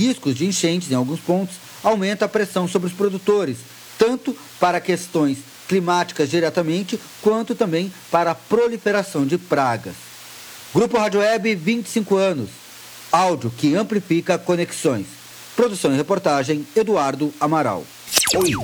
riscos de enchentes em alguns pontos, aumenta a pressão sobre os produtores, tanto para questões climáticas diretamente, quanto também para a proliferação de pragas. Grupo Rádio Web, 25 anos. Áudio que amplifica conexões. Produção e reportagem, Eduardo Amaral.